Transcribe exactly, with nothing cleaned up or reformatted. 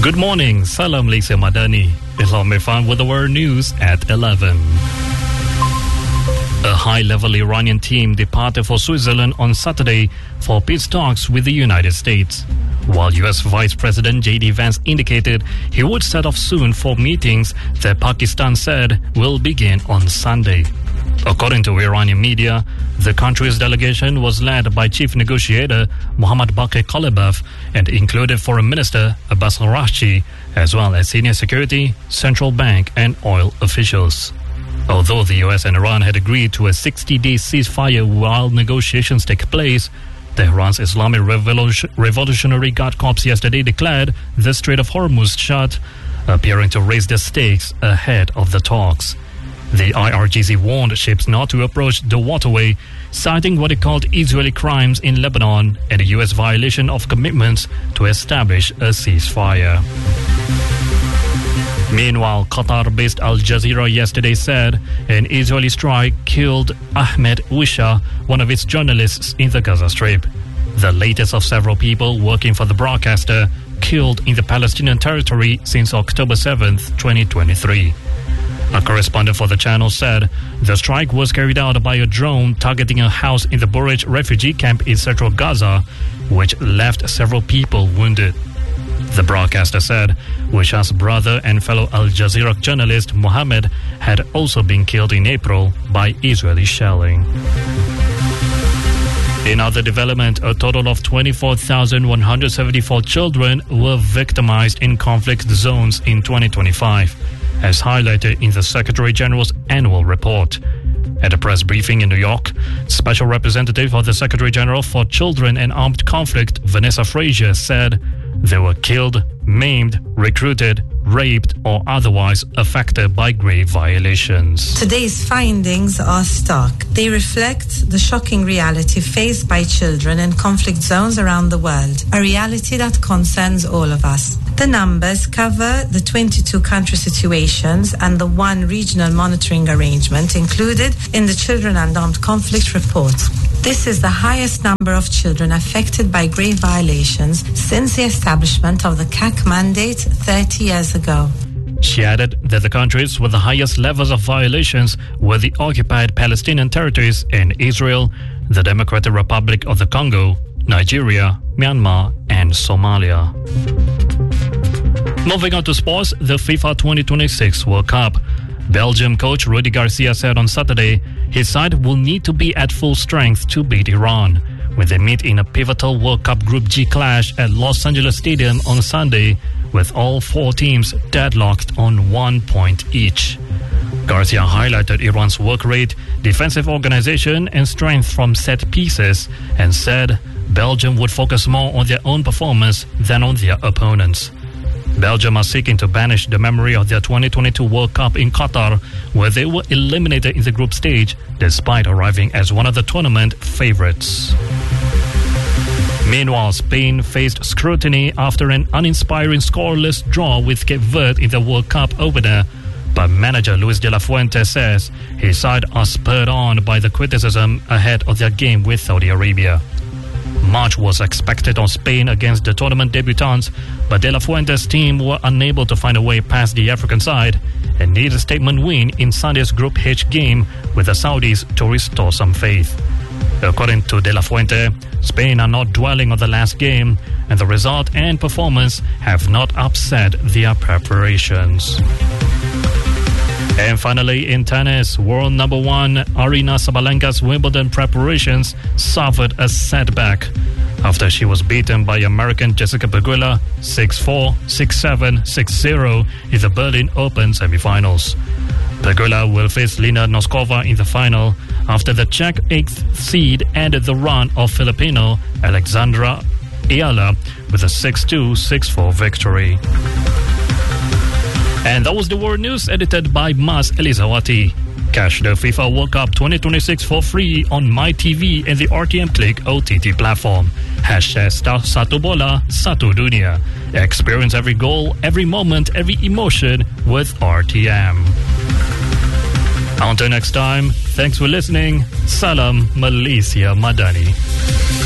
Good morning, Salam Malaysia Madani. Islam Irfan with the world news at eleven. A high-level Iranian team departed for Switzerland on Saturday for peace talks with the United States, while U S Vice President J D Vance indicated he would set off soon for meetings that Pakistan said will begin on Sunday. According to Iranian media, the country's delegation was led by Chief Negotiator Mohammad Baqir Qalibaf and included Foreign Minister Abbas Araghchi, as well as senior security, central bank and oil officials. Although the U S and Iran had agreed to a sixty-day ceasefire while negotiations take place, Tehran's Islamic Revolution- Revolutionary Guard Corps yesterday declared the Strait of Hormuz shut, appearing to raise the stakes ahead of the talks. The I R G C warned ships not to approach the waterway, citing what it called Israeli crimes in Lebanon and a U S violation of commitments to establish a ceasefire. Meanwhile, Qatar-based Al Jazeera yesterday said an Israeli strike killed Ahmed Wisha, one of its journalists in the Gaza Strip. The latest of several people working for the broadcaster killed in the Palestinian territory since October seventh, twenty twenty-three. A correspondent for the channel said the strike was carried out by a drone targeting a house in the Bureij refugee camp in central Gaza, which left several people wounded. The broadcaster said Wisha's brother and fellow Al Jazeera journalist Mohammed had also been killed in April by Israeli shelling. In other development, a total of twenty-four thousand one hundred seventy-four children were victimized in conflict zones in twenty twenty-five, as highlighted in the Secretary General's annual report. At a press briefing in New York, Special Representative of the Secretary General for Children and Armed Conflict, Vanessa Frazier, said they were killed, maimed, recruited, raped, or otherwise affected by grave violations. Today's findings are stark. They reflect the shocking reality faced by children in conflict zones around the world, a reality that concerns all of us. The numbers cover the twenty-two country situations and the one regional monitoring arrangement included in the Children and Armed Conflict report. This is the highest number of children affected by grave violations since the establishment of the C A C mandate thirty years ago. She added that the countries with the highest levels of violations were the occupied Palestinian territories in Israel, the Democratic Republic of the Congo, Nigeria, Myanmar, and Somalia. Moving on to sports, the FIFA twenty twenty-six World Cup. Belgium coach Rudi Garcia said on Saturday his side will need to be at full strength to beat Iran when they meet in a pivotal World Cup Group G clash at Los Angeles Stadium on Sunday, with all four teams deadlocked on one point each. Garcia highlighted Iran's work rate, defensive organization, and strength from set pieces, and said Belgium would focus more on their own performance than on their opponents. Belgium are seeking to banish the memory of their twenty twenty-two World Cup in Qatar, where they were eliminated in the group stage despite arriving as one of the tournament favorites. Meanwhile, Spain faced scrutiny after an uninspiring scoreless draw with Cape Verde in the World Cup opener, but manager Luis de la Fuente says his side are spurred on by the criticism ahead of their game with Saudi Arabia. Much was expected on Spain against the tournament debutants, but De La Fuente's team were unable to find a way past the African side and needed a statement win in Sunday's Group H game with the Saudis to restore some faith. According to De La Fuente, Spain are not dwelling on the last game, and the result and performance have not upset their preparations. And finally, in tennis, world number one Aryna Sabalenka's Wimbledon preparations suffered a setback after she was beaten by American Jessica Pegula six four, six seven, six zero in the Berlin Open semifinals. Pegula will face Lina Noskova in the final after the Czech eighth seed ended the run of Filipino Alexandra Ayala with a six two, six four victory. And that was the World News edited by Mas Elizawati. Catch the FIFA World Cup twenty twenty-six for free on MyTV and the R T M Click O T T platform. Hashtag Satu Bola, Satu Dunia. Experience every goal, every moment, every emotion with R T M. Until next time, thanks for listening. Salam Malaysia Madani.